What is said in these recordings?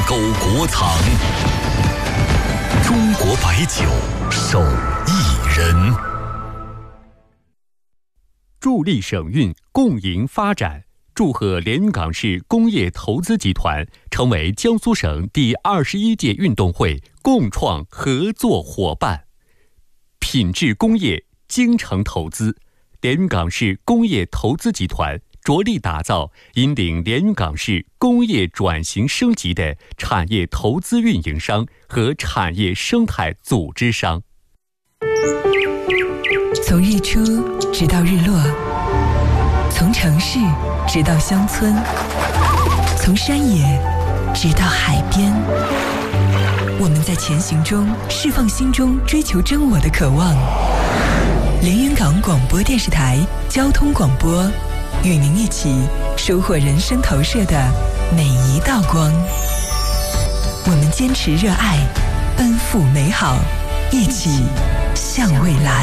沟国藏，中国白酒手艺人， 助力省运，共赢发展。祝贺连云港市工业投资集团成为江苏省第21届运动会共创合作伙伴。品质工业，精诚投资，连云港市工业投资集团着力打造引领连云港市工业转型升级的产业投资运营商和产业生态组织商。 从日出直到日落，从城市直到乡村，从山野直到海边，我们在前行中释放心中追求真我的渴望。连云港广播电视台交通广播，与您一起收获人生投射的每一道光。我们坚持热爱，奔赴美好，一起向未来。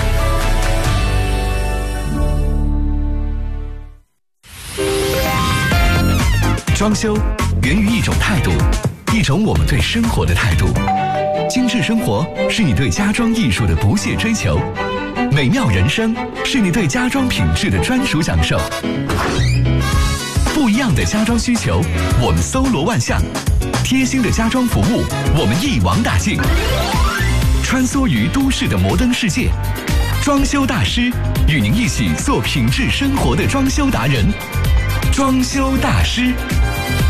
装修源于一种态度，一种我们对生活的态度。精致生活是你对家装艺术的不懈追求，美妙人生是你对家装品质的专属享受。不一样的家装需求，我们搜罗万象；贴心的家装服务，我们一网打尽。穿梭于都市的摩登世界，装修大师与您一起做品质生活的装修达人。装修大师。